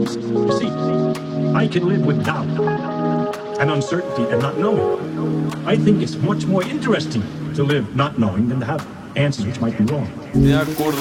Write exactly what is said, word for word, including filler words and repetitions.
You see, I can live with doubt and uncertainty and not knowing. I think it's much more interesting to live not knowing than to have answers which might be wrong. De acordo